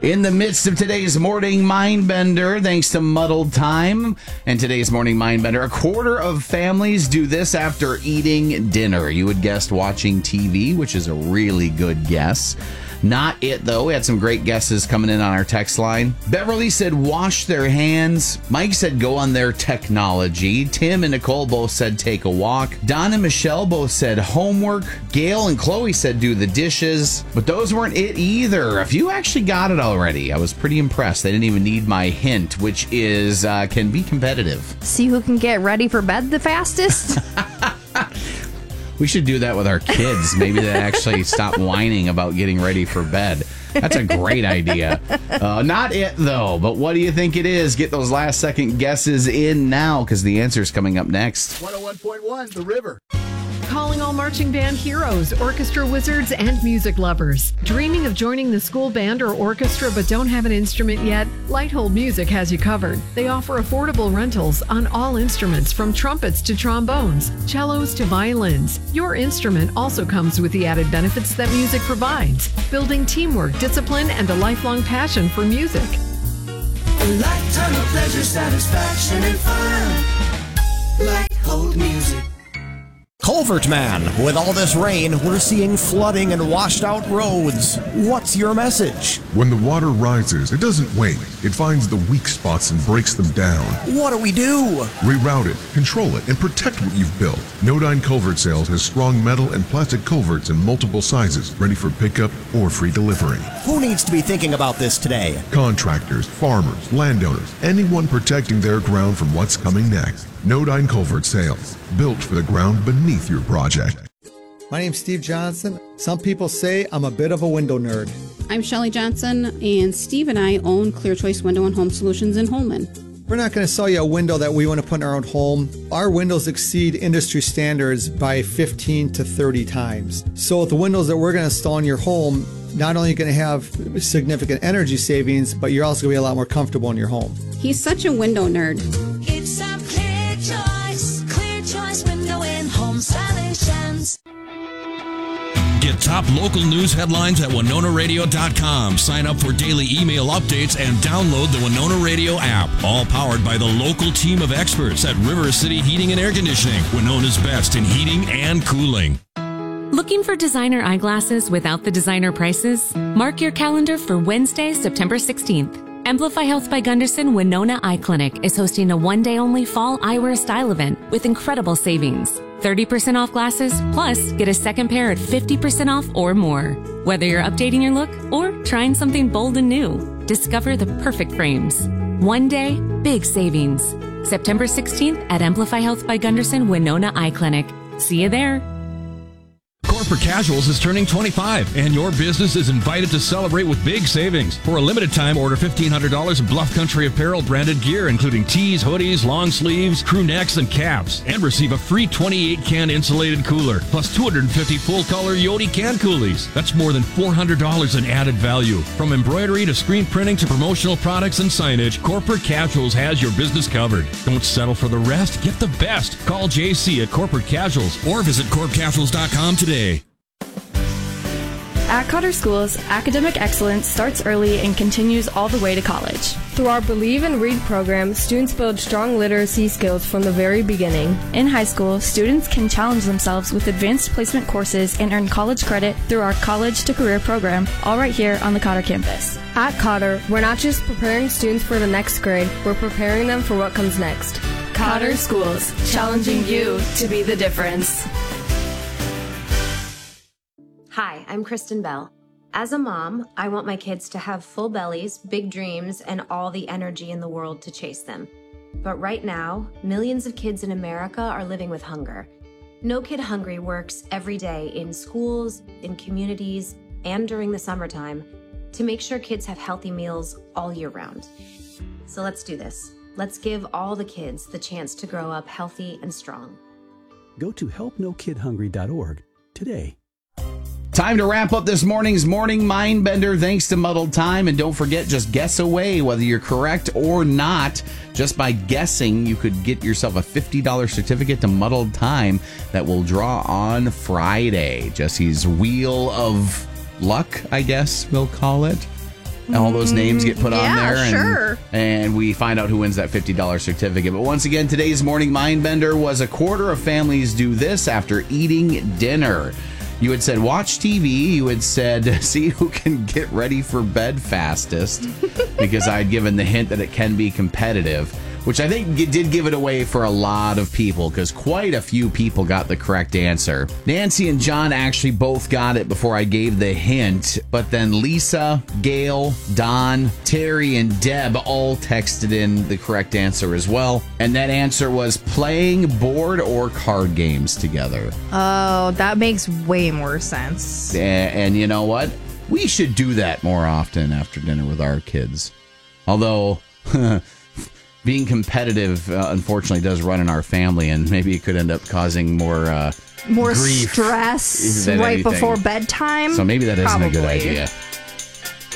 In the midst of today's morning mindbender, thanks to Muddled Time and today's morning mindbender, a quarter of families do this after eating dinner. You would guess watching TV, which is a really good guess. Not it, though. We had some great guesses coming in on our text line. Beverly said wash their hands. Mike said go on their technology. Tim and Nicole both said take a walk. Don and Michelle both said homework. Gail and Chloe said do the dishes. But those weren't it either. A few actually got it already. I was pretty impressed. They didn't even need my hint, which is can be competitive. See who can get ready for bed the fastest? We should do that with our kids. Maybe they actually stop whining about getting ready for bed. That's a great idea. Not it, though. But what do you think it is? Get those last second guesses in now, because the answer's coming up next. 101.1, The River. Calling all marching band heroes, orchestra wizards, and music lovers. Dreaming of joining the school band or orchestra but don't have an instrument yet? Lighthold Music has you covered. They offer affordable rentals on all instruments from trumpets to trombones, cellos to violins. Your instrument also comes with the added benefits that music provides, building teamwork, discipline, and a lifelong passion for music. A lifetime of pleasure, satisfaction, and fun. Lighthold Music. Culvert Man, with all this rain, we're seeing flooding and washed out roads. What's your message? When the water rises, it doesn't wait. It finds the weak spots and breaks them down. What do we do? Reroute it, control it, and protect what you've built. Nodine Culvert Sales has strong metal and plastic culverts in multiple sizes, ready for pickup or free delivery. Who needs to be thinking about this today? Contractors, farmers, landowners, anyone protecting their ground from what's coming next. Nodine Culvert Sales, built for the ground beneath your project. My name's Steve Johnson. Some people say I'm a bit of a window nerd. I'm Shelley Johnson, and Steve and I own Clear Choice Window and Home Solutions in Holman. We're not going to sell you a window that we want to put in our own home. Our windows exceed industry standards by 15 to 30 times. So the windows that we're going to install in your home, not only are you going to have significant energy savings, but you're also going to be a lot more comfortable in your home. He's such a window nerd. It's a Clear Choice Window and Home Solutions. Get top local news headlines at WinonaRadio.com. Sign up for daily email updates and download the Winona Radio app. All powered by the local team of experts at River City Heating and Air Conditioning, Winona's best in heating and cooling. Looking for designer eyeglasses without the designer prices? Mark your calendar for Wednesday, September 16th. Amplify Health by Gunderson Winona Eye Clinic is hosting a one-day-only fall eyewear style event with incredible savings. 30% off glasses, plus get a second pair at 50% off or more. Whether you're updating your look or trying something bold and new, discover the perfect frames. One day, big savings. September 16th at Amplify Health by Gunderson Winona Eye Clinic. See you there. Corporate Casuals is turning 25, and your business is invited to celebrate with big savings. For a limited time, order $1,500 in Bluff Country Apparel branded gear, including tees, hoodies, long sleeves, crew necks, and caps, and receive a free 28-can insulated cooler, plus 250 full-color Yodi can coolies. That's more than $400 in added value. From embroidery to screen printing to promotional products and signage, Corporate Casuals has your business covered. Don't settle for the rest. Get the best. Call JC at Corporate Casuals or visit corpcasuals.com today. At Cotter Schools, academic excellence starts early and continues all the way to college. Through our Believe and Read program, students build strong literacy skills from the very beginning. In high school, students can challenge themselves with advanced placement courses and earn college credit through our College to Career program, all right here on the Cotter campus. At Cotter, we're not just preparing students for the next grade, we're preparing them for what comes next. Cotter Schools, challenging you to be the difference. Hi, I'm Kristen Bell. As a mom, I want my kids to have full bellies, big dreams, and all the energy in the world to chase them. But right now, millions of kids in America are living with hunger. No Kid Hungry works every day in schools, in communities, and during the summertime to make sure kids have healthy meals all year round. So let's do this. Let's give all the kids the chance to grow up healthy and strong. Go to helpnokidhungry.org today. Time to wrap up this morning's Morning Mindbender thanks to Muddled Time. And don't forget, just guess away whether you're correct or not. Just by guessing, you could get yourself a $50 certificate to Muddled Time that will draw on Friday. Jesse's Wheel of Luck, I guess we'll call it. And all those names get put on there. Sure. And we find out who wins that $50 certificate. But once again, today's morning Mindbender was a quarter of families do this after eating dinner. You had said, watch TV. You had said, see who can get ready for bed fastest. Because I had given the hint that it can be competitive. Which I think did give it away for a lot of people, because quite a few people got the correct answer. Nancy and John actually both got it before I gave the hint, but then Lisa, Gail, Don, Terry, and Deb all texted in the correct answer as well. And that answer was playing board or card games together. Oh, that makes way more sense. And you know what? We should do that more often after dinner with our kids. Although... being competitive, unfortunately, does run in our family, and maybe it could end up causing more grief stress right anything. before bedtime. So maybe that isn't a good idea.